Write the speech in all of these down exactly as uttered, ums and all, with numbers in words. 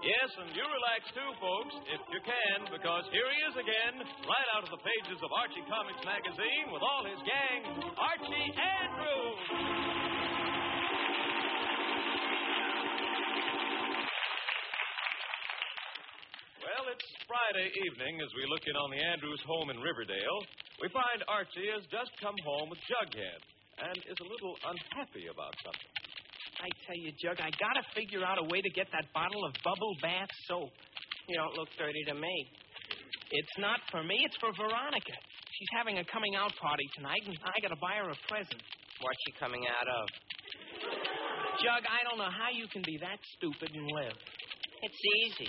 Yes, and you relax too, folks, if you can, because here he is again, right out of the pages of Archie Comics magazine with all his gang, Archie Andrews. Well, it's Friday evening as we look in on the Andrews home in Riverdale. We find Archie has just come home with Jughead and is a little unhappy about something. I tell you, Jug, I gotta figure out a way to get that bottle of bubble bath soap. You don't look dirty to me. It's not for me, it's for Veronica. She's having a coming out party tonight, and I gotta buy her a present. What's she coming out of? Jug, I don't know how you can be that stupid and live. It's easy.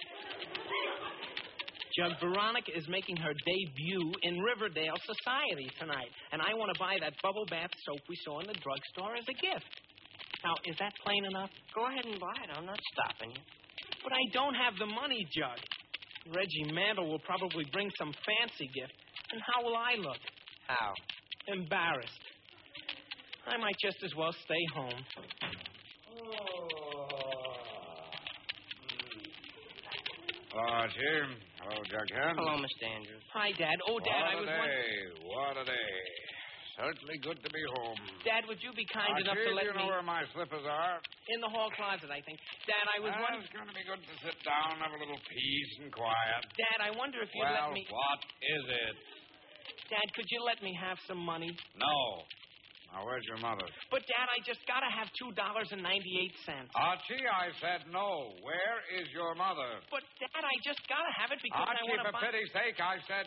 Jug, Veronica is making her debut in Riverdale Society tonight, and I want to buy that bubble bath soap we saw in the drugstore as a gift. Now, is that plain enough? Go ahead and buy it. I'm not stopping you. But I don't have the money, Jug. Reggie Mantle will probably bring some fancy gift. And how will I look? How? Embarrassed. I might just as well stay home. Hello, Jim. Hello, Jughead. Hello, Mister Andrews. Hi, Dad. Oh, Dad, what I a was day. wondering... What a day. Certainly good to be home. Dad, would you be kind Archie, enough to let do you me... know where my slippers are? In the hall closet, I think. Dad, I was Well, wondering... it's going to be good to sit down, have a little peace and quiet. Dad, I wonder if you'd well, let me... what is it? Dad, could you let me have some money? No. Now, where's your mother? But, Dad, I just gotta have two dollars and ninety-eight cents. Archie, I said no. Where is your mother? But, Dad, I just gotta have it because Archie, I want to for buy... pity's sake, I said...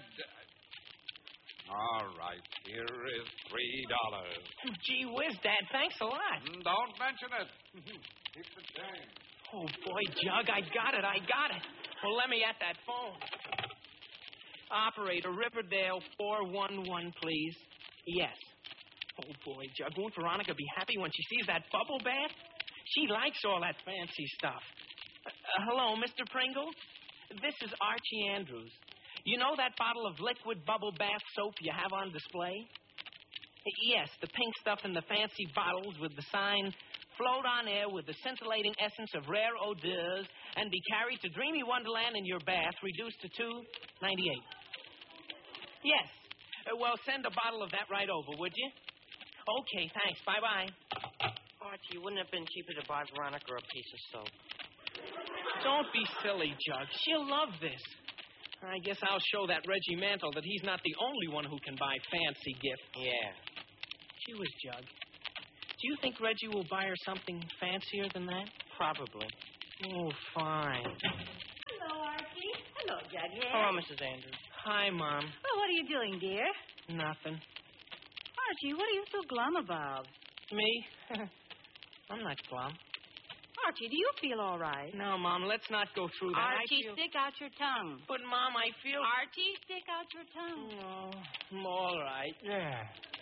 All right, here is three dollars. Gee whiz, Dad, thanks a lot. Mm, don't mention it. Keep the change. Oh, boy, Jug, I got it, I got it. Well, let me at that phone. Operator, Riverdale four one one, please. Yes. Oh, boy, Jug, won't Veronica be happy when she sees that bubble bath? She likes all that fancy stuff. Uh, uh, hello, Mister Pringle? This is Archie Andrews. You know that bottle of liquid bubble bath soap you have on display? Yes, the pink stuff in the fancy bottles with the sign, float on air with the scintillating essence of rare odors and be carried to dreamy wonderland in your bath, reduced to two ninety-eight. Yes. Uh, well, send a bottle of that right over, would you? Okay, thanks. Bye-bye. Archie, wouldn't it have been cheaper to buy Veronica a piece of soap? Don't be silly, Jug. She'll love this. I guess I'll show that Reggie Mantle that he's not the only one who can buy fancy gifts. Yeah. Gee whiz, Jug. Do you think Reggie will buy her something fancier than that? Probably. Oh, fine. Hello, Archie. Hello, Jughead. Hello, Missus Andrews. Hi, Mom. Well, what are you doing, dear? Nothing. Archie, what are you so glum about? Me? I'm not glum. Archie, do you feel all right? No, Mom, let's not go through that. Archie, I feel... stick out your tongue. But, Mom, I feel... Archie, stick out your tongue. Oh, I'm all right. Yeah.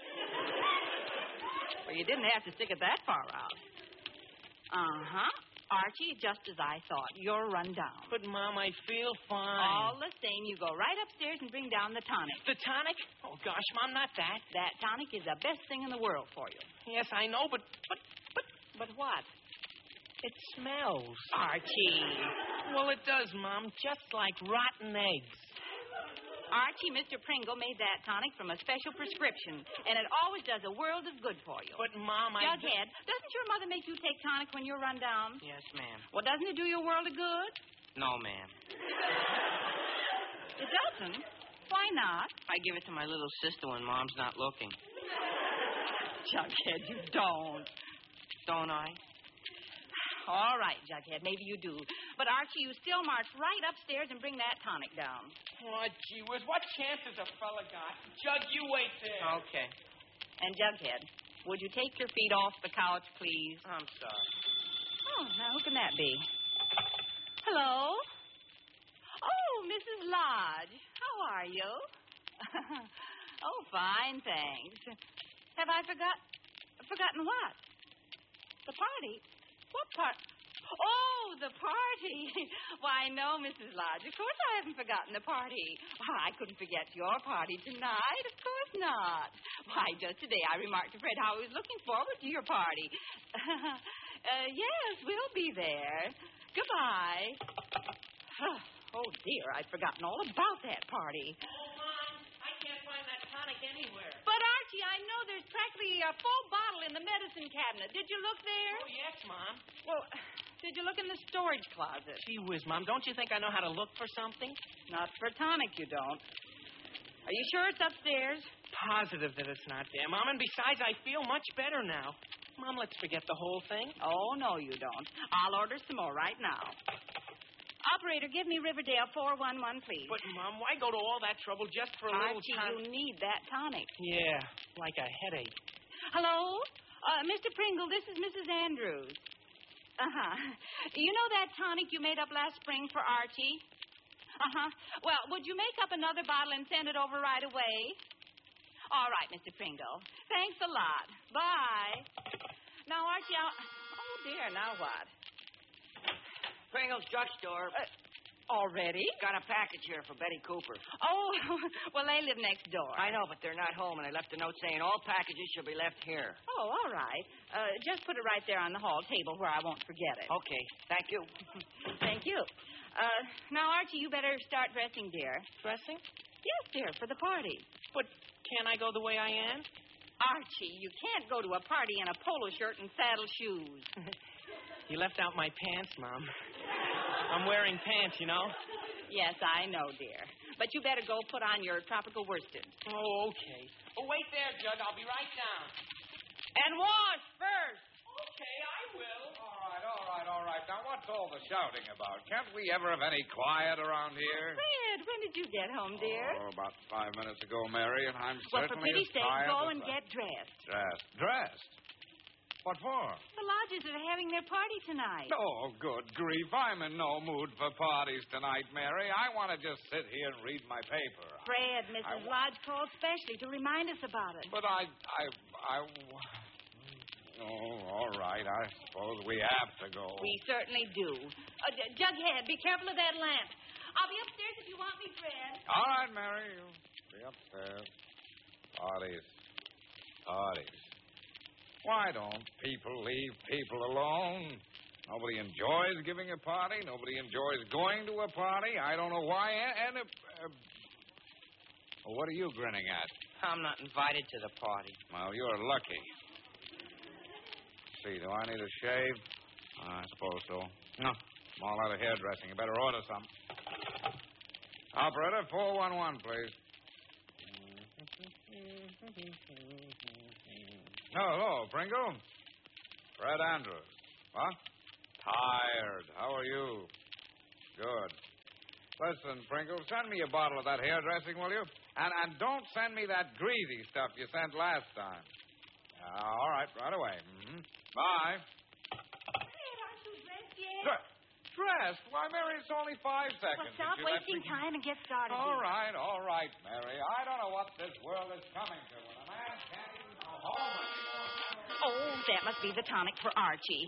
Well, you didn't have to stick it that far out. Uh-huh. Archie, just as I thought. You're run down. But, Mom, I feel fine. All the same, you go right upstairs and bring down the tonic. The tonic? Oh, gosh, Mom, not that. That tonic is the best thing in the world for you. Yes, I know, but... But, but, but what? It smells. Archie. Well, it does, Mom, just like rotten eggs. Archie, Mister Pringle made that tonic from a special prescription, and it always does a world of good for you. But, Mom, I... Jughead, doesn't your mother make you take tonic when you're run down? Yes, ma'am. Well, doesn't it do you a world of good? No, ma'am. It doesn't? Why not? I give it to my little sister when Mom's not looking. Jughead, you don't. Don't I? All right, Jughead, maybe you do. But, Archie, you still march right upstairs and bring that tonic down. Oh, gee whiz, what chance has a fella got? Jug, you wait there. Okay. And, Jughead, would you take your feet off the couch, please? I'm sorry. Oh, now who can that be? Hello? Oh, Missus Lodge. How are you? Oh, fine, thanks. Have I forgot... forgotten what? The party? What part? Oh, the party. Why, no, Missus Lodge. Of course I haven't forgotten the party. Oh, I couldn't forget your party tonight. Of course not. Why, just today I remarked to Fred how I was looking forward to your party. uh, yes, we'll be there. Goodbye. Oh, dear, I'd forgotten all about that party. Oh, Mom, I can't find that tonic anywhere. But, Archie, I know there's practically a full bottle in the medicine cabinet. Did you look there? Oh, yes, Mom. Well, did you look in the storage closet? Gee whiz, Mom, don't you think I know how to look for something? Not for tonic, you don't. Are you sure it's upstairs? Positive that it's not there, Mom. And besides, I feel much better now. Mom, let's forget the whole thing. Oh, no, you don't. I'll order some more right now. Operator, give me Riverdale four one one, please. But, Mom, why go to all that trouble just for a little Archie, time? you need that tonic. Yeah, like a headache. Hello? Uh, Mister Pringle, this is Missus Andrews. Uh-huh. You know that tonic you made up last spring for Archie? Uh-huh. Well, would you make up another bottle and send it over right away? All right, Mister Pringle. Thanks a lot. Bye. Now, Archie, I'll... Oh, dear, now what? Pringle's drugstore. Uh, already? Got a package here for Betty Cooper. Oh, well, they live next door. I know, but they're not home, and I left a note saying all packages should be left here. Oh, all right. Uh, just put it right there on the hall table where I won't forget it. Okay, thank you. Thank you. Uh, now, Archie, you better start dressing, dear. Dressing? Yes, dear, for the party. But can't I go the way I am? Archie, you can't go to a party in a polo shirt and saddle shoes. You left out my pants, Mom. I'm wearing pants, you know. Yes, I know, dear. But you better go put on your tropical worsted. Oh, okay. Oh, wait there, Jug. I'll be right down. And wash first. Okay, I will. All right, all right, all right. Now, what's all the shouting about? Can't we ever have any quiet around here? Fred, when did you get home, dear? Oh, about five minutes ago, Mary, and I'm Well, for certainly pity's as sake, tired go as and I- get dressed. Dressed. Dressed? What for? The lodgers are having their party tonight. Oh, good grief. I'm in no mood for parties tonight, Mary. I want to just sit here and read my paper. Fred, Missus I- Lodge called specially to remind us about it. But I, I, I... Oh, all right. I suppose we have to go. We certainly do. Uh, J- Jughead, be careful of that lamp. I'll be upstairs if you want me, Fred. All right, Mary. You be upstairs. Parties. Parties. Why don't people leave people alone? Nobody enjoys giving a party. Nobody enjoys going to a party. I don't know why. And, and uh, uh, what are you grinning at? I'm not invited to the party. Well, you're lucky. See, do I need a shave? I suppose so. No, I'm all out of hairdressing. You better order some. Operator, four one one, please. Oh, hello, Pringle. Fred Andrews. What? Tired. How are you? Good. Listen, Pringle, send me a bottle of that hairdressing, will you? And and don't send me that greasy stuff you sent last time. Uh, all right, right away. Mm-hmm. Bye. Fred, aren't you dressed yet? Dre- dressed? Why, Mary, it's only five seconds. Well, stop Did you let wasting me- time and get started. All dear. right, all right, Mary. I don't know what this world is coming to when a man can't even go home anymore. Oh, that must be the tonic for Archie.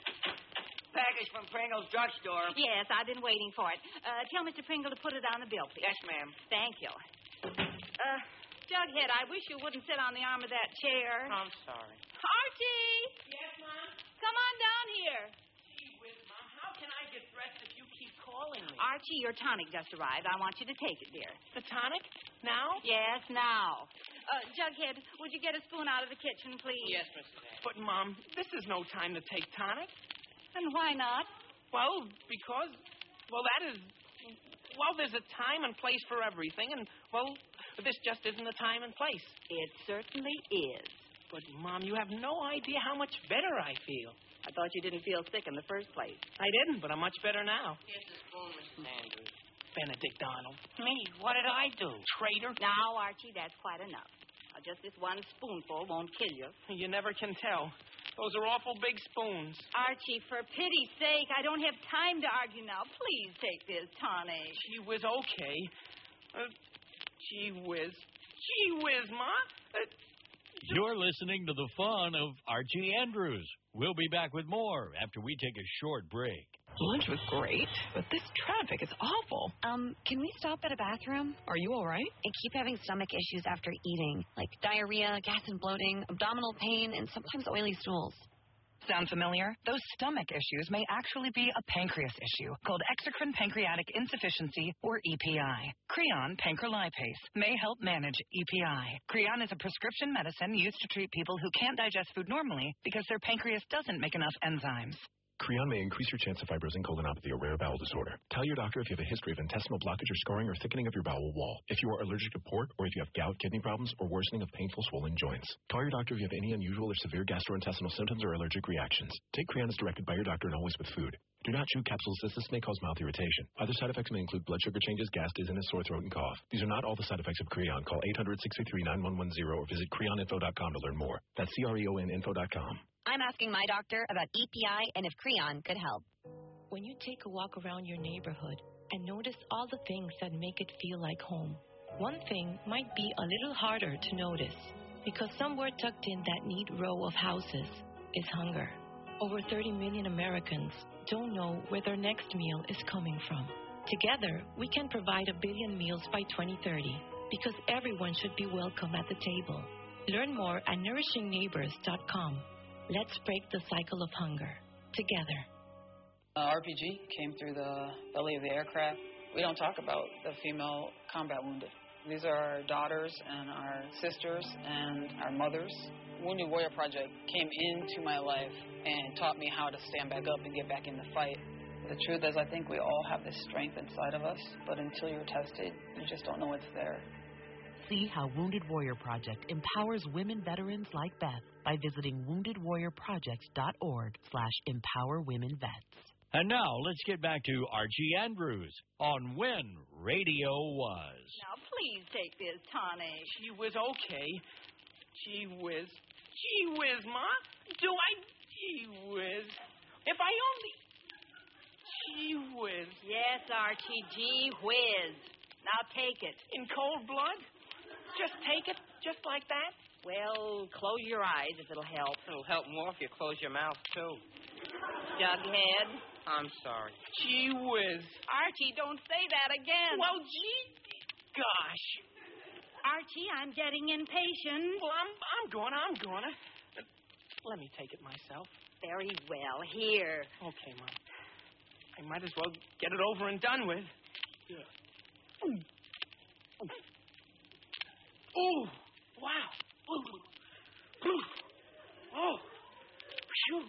Package from Pringle's drugstore. Yes, I've been waiting for it. Uh, tell Mister Pringle to put it on the bill, please. Yes, ma'am. Thank you. Uh, Jughead, I wish you wouldn't sit on the arm of that chair. I'm sorry. Archie! Yes, Mom? Come on down here. Gee whiz, Mom, how can I get dressed if you keep calling me? Archie, your tonic just arrived. I want you to take it, dear. The tonic? Now? Yes, now. Uh, Jughead, would you get a spoon out of the kitchen, please? Yes, Mister Dad. But, Mom, this is no time to take tonic. And why not? Well, because, well, that is, well, there's a time and place for everything, and, well, this just isn't the time and place. It certainly is. But, Mom, you have no idea how much better I feel. I thought you didn't feel sick in the first place. I didn't, but I'm much better now. Here's the spoon, Mister Andrews. Benedict Arnold. Me? What did I do? Traitor. Now, Archie, that's quite enough. Now, just this one spoonful won't kill you. You never can tell. Those are awful big spoons. Archie, for pity's sake, I don't have time to argue now. Please take this tonic. Gee whiz, okay. Uh, gee whiz. Gee whiz, Ma. Uh, You're listening to the fun of Archie Andrews. We'll be back with more after we take a short break. Lunch was great, but this traffic is awful. Um, can we stop at a bathroom? Are you all right? I keep having stomach issues after eating, like diarrhea, gas and bloating, abdominal pain, and sometimes oily stools. Sound familiar? Those stomach issues may actually be a pancreas issue called exocrine pancreatic insufficiency, or E P I. Creon pancrelipase may help manage E P I. Creon is a prescription medicine used to treat people who can't digest food normally because their pancreas doesn't make enough enzymes. Creon may increase your chance of fibrosing colonopathy, a rare bowel disorder. Tell your doctor if you have a history of intestinal blockage or scarring or thickening of your bowel wall, if you are allergic to pork, or if you have gout, kidney problems, or worsening of painful swollen joints. Call your doctor if you have any unusual or severe gastrointestinal symptoms or allergic reactions. Take Creon as directed by your doctor and always with food. Do not chew capsules as this may cause mouth irritation. Other side effects may include blood sugar changes, gas, dizziness, sore throat, and cough. These are not all the side effects of Creon. Call eight hundred, six three three, nine one one zero or visit creon info dot com to learn more. That's C R E O N info dot com. I'm asking my doctor about E P I and if Creon could help. When you take a walk around your neighborhood and notice all the things that make it feel like home, one thing might be a little harder to notice because somewhere tucked in that neat row of houses is hunger. Over thirty million Americans don't know where their next meal is coming from. Together, we can provide a billion meals by twenty thirty because everyone should be welcome at the table. Learn more at nourishing neighbors dot com. Let's break the cycle of hunger together. Uh, R P G came through the belly of the aircraft. We don't talk about the female combat wounded. These are our daughters and our sisters and our mothers. Wounded Warrior Project came into my life and taught me how to stand back up and get back in the fight. The truth is, I think we all have this strength inside of us, but until you're tested, you just don't know it's there. See how Wounded Warrior Project empowers women veterans like Beth by visiting wounded warrior projects dot org slash empower women vets. And now let's get back to Archie Andrews on When Radio Was. Now, please take this tonic. Gee whiz, okay. Gee whiz. Gee whiz, Ma. Do I? Gee whiz. If I only... Gee whiz. Yes, Archie, gee whiz. Now take it. In cold blood? Just take it? Just like that? Well, close your eyes if it'll help. It'll help more if you close your mouth, too. Jughead. I'm sorry. Gee whiz. Archie, don't say that again. Well, gee... Gosh. Archie, I'm getting impatient. Well, I'm, I'm going, I'm going to. Let me take it myself. Very well. Here. Okay, Mom. I might as well get it over and done with. Yeah. Ooh. Ooh. Wow. Ooh. Ooh. Oh. Phew.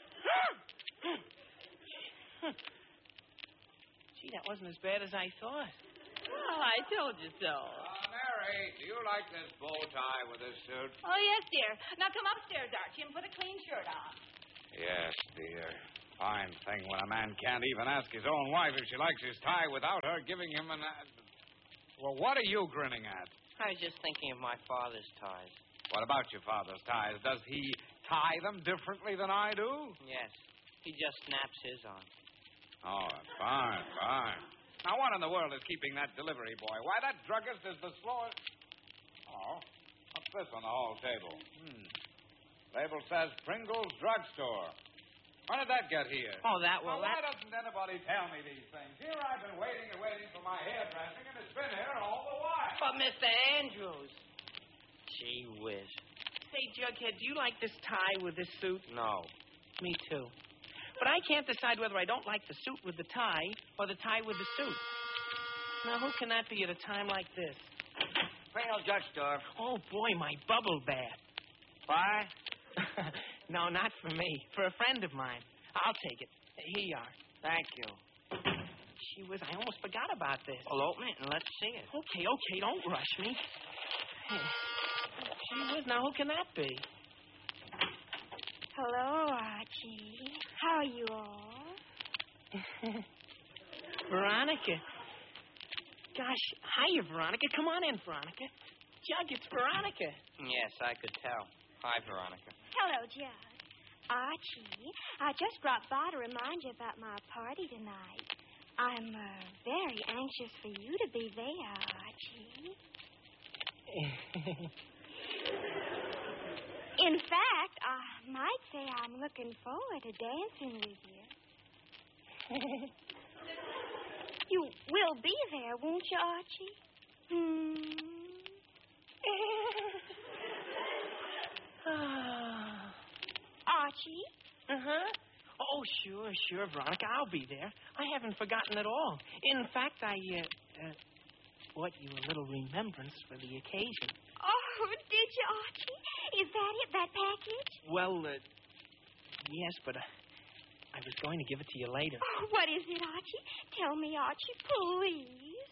Gee, that wasn't as bad as I thought. Well, I told you so. Uh, Mary, do you like this bow tie with this suit? Oh, yes, dear. Now come upstairs, Archie, and put a clean shirt on. Yes, dear. Fine thing when a man can't even ask his own wife if she likes his tie without her giving him an... Uh... Well, what are you grinning at? I was just thinking of my father's ties. What about your father's ties? Does he tie them differently than I do? Yes. He just snaps his on. Oh, fine, fine. Now, what in the world is keeping that delivery boy? Why, that druggist is the slowest... Oh, what's this on the hall table? Hmm. Label says Pringles Drugstore. When did that get here? Oh, that will... Well, why that... doesn't anybody tell me these things? Here I've been waiting and waiting for my hairdressing, and it's been here all the while. But, Mister Andrews... Gee whiz. Say, Jughead, do you like this tie with this suit? No. Me too. But I can't decide whether I don't like the suit with the tie or the tie with the suit. Now, who can that be at a time like this? Pringles Drugstore. Oh, boy, my bubble bath. Why? No, not for me. For a friend of mine. I'll take it. Here you are. Thank you. Gee whiz, I almost forgot about this. Well, open it and let's see it. Okay, okay, don't rush me. Hey. Gee whiz, now who can that be? Hello, Archie. How are you all? Veronica. Gosh, hiya, Veronica. Come on in, Veronica. Jug, it's Veronica. Yes, I could tell. Hi, Veronica. Hello, Jug. Archie, I just dropped by to remind you about my party tonight. I'm uh, very anxious for you to be there, Archie. In fact, I might say I'm looking forward to dancing with you. You will be there, won't you, Archie? Hmm. Archie? Uh-huh. Oh, sure, sure, Veronica. I'll be there. I haven't forgotten at all. In fact, I, uh, uh, bought you a little remembrance for the occasion. Oh, did you, Archie? Is that it, that package? Well, uh, yes, but uh, I was going to give it to you later. Oh, what is it, Archie? Tell me, Archie, please.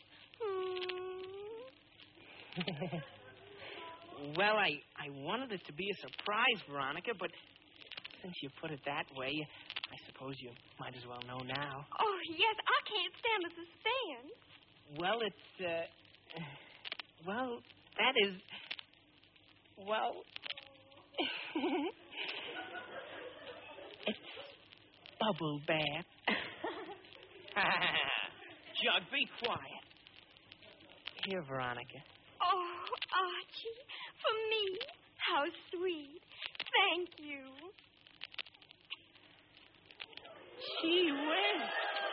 Hmm. Well, I, I wanted it to be a surprise, Veronica, but since you put it that way, I suppose you might as well know now. Oh, yes, I can't stand the suspense. Well, it's, uh... Well, that is... Well... It's bubble bath. Jug, be quiet. Here, Veronica. Oh, Archie, for me? How sweet. Thank you. Gee whiz.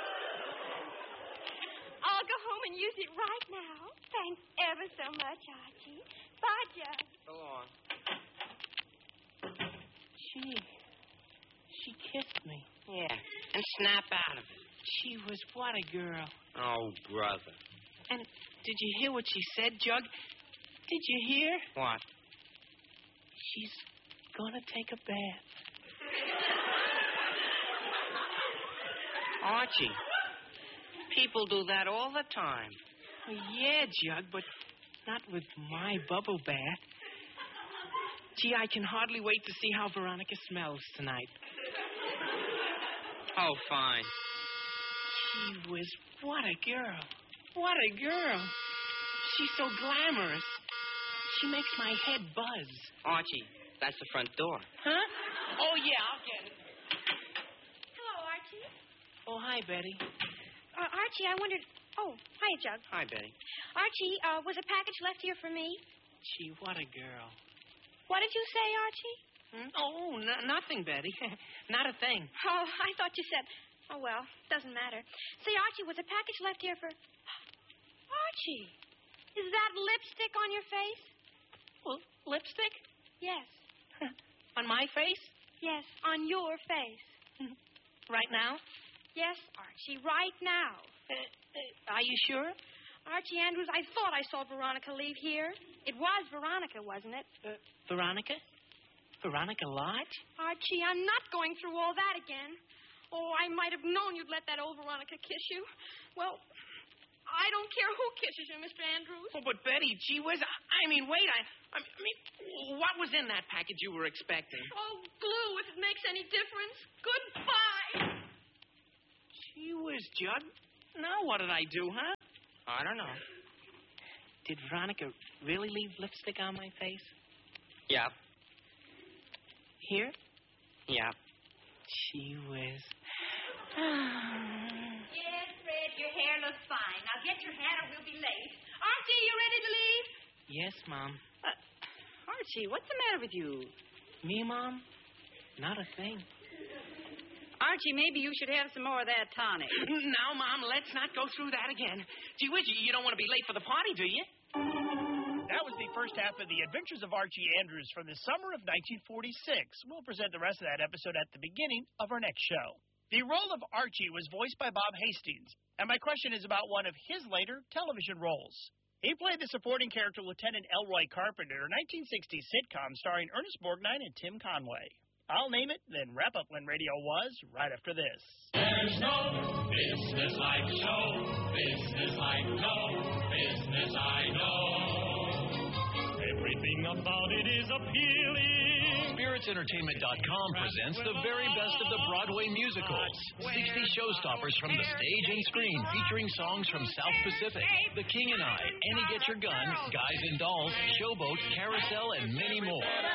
I'll go home and use it right now. Thanks ever so much, Archie. Bye, Jug. So long. She... She kissed me. Yeah, and snap out of it. She was what a girl. Oh, brother. And did you hear what she said, Jug? Did you hear? What? She's gonna take a bath. Archie, people do that all the time. Well, yeah, Jug, but not with my bubble bath. Gee, I can hardly wait to see how Veronica smells tonight. Oh, fine. She was what a girl. What a girl. She's so glamorous. She makes my head buzz. Archie, that's the front door. Huh? Oh, yeah, I'll get it. Hello, Archie. Oh, hi, Betty. Uh, Archie, I wondered... Oh, hi, Jug. Hi, Betty. Archie, uh, was a package left here for me? Gee, what a girl. What did you say, Archie? Hmm? Oh, n- nothing, Betty. Not a thing. Oh, I thought you said... Oh, well, doesn't matter. Say, Archie, was a package left here for... Archie, is that lipstick on your face? Well, lipstick? Yes. On my face? Yes, on your face. Right now? Yes, Archie, right now. Uh, uh, are you sure? Archie Andrews, I thought I saw Veronica leave here. It was Veronica, wasn't it? Uh, Veronica? Veronica Lodge? Archie, I'm not going through all that again. Oh, I might have known you'd let that old Veronica kiss you. Well, I don't care who kisses you, Mister Andrews. Oh, but Betty, gee whiz, I, I mean, wait, I, I mean, what was in that package you were expecting? Oh, glue, if it makes any difference. Goodbye. Gee whiz, Jug. Now what did I do, huh? I don't know. Did Veronica really leave lipstick on my face? Yep. Here? Yep. Gee whiz. Yes, Fred, your hair looks fine. Now get your hat or we'll be late. Archie, you ready to leave? Yes, Mom. Uh, Archie, what's the matter with you? Me, Mom? Not a thing. Archie, maybe you should have some more of that tonic. Now, Mom, let's not go through that again. Gee whiz, you don't want to be late for the party, do you? That was the first half of The Adventures of Archie Andrews from the summer of nineteen forty-six. We'll present the rest of that episode at the beginning of our next show. The role of Archie was voiced by Bob Hastings, and my question is about one of his later television roles. He played the supporting character Lieutenant Elroy Carpenter, a nineteen sixties sitcom starring Ernest Borgnine and Tim Conway. I'll name it, then wrap up when radio was right after this. There's no business like show, business like no business I know. Everything about it is appealing. Spirits Entertainment dot com presents the very best of the Broadway musicals. sixty showstoppers from the stage and screen featuring songs from South Pacific, The King and I, Annie Get Your Gun, Guys and Dolls, Showboat, Carousel, and many more.